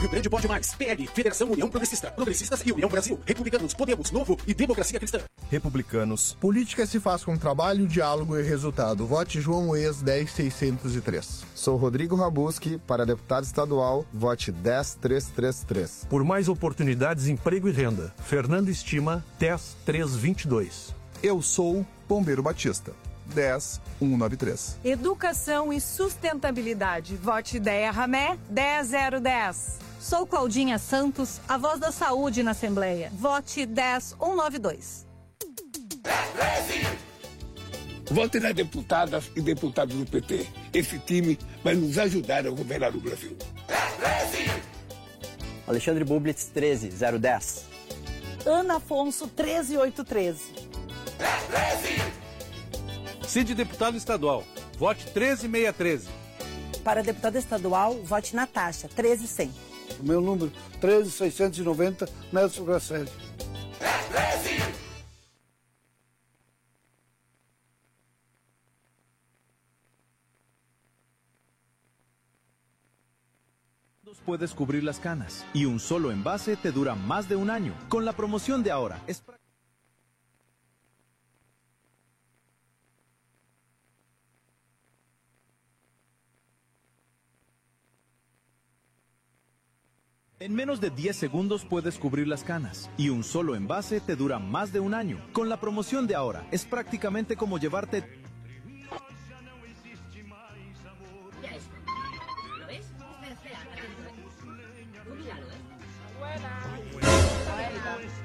Rio Grande Pode Mais, PL, Federação União Progressista, Progressistas e União Brasil, Republicanos, Podemos, Novo e Democracia Cristã. Republicanos. Política se faz com trabalho, diálogo e resultado. Vote João Ex 10603. Sou Rodrigo Rabuski, para deputado estadual, vote 10333. Por mais oportunidades, emprego e renda. Fernando Estima, 10322. Eu sou Pombeiro Batista, 10193. Educação e sustentabilidade. Vote Ideia Ramé, 10010. Sou Claudinha Santos, a voz da saúde na Assembleia. Vote 10192. Vote nas deputadas e deputados do PT. Esse time vai nos ajudar a governar o Brasil. Alexandre Bublitz, 13010. Ana Afonso, 13813. Cid Deputado Estadual, vote 13613. Para deputada estadual, vote Natasha, 13100. O meu número, 13690, Nelson Grasselli. Puedes cubrir las canas y un solo envase te dura más de un año. Con la promoción de ahora es En menos de 10 segundos puedes cubrir las canas y un solo envase te dura más de un año. Con la promoción de ahora es prácticamente como llevarte